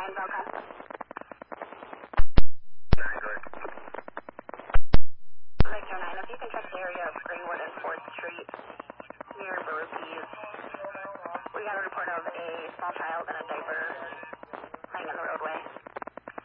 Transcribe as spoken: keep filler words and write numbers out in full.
nine, Velcom. Victor nine, if you can check the area of Greenwood and fourth Street near Baruki's. We got a report of a small child in a diaper playing in the roadway.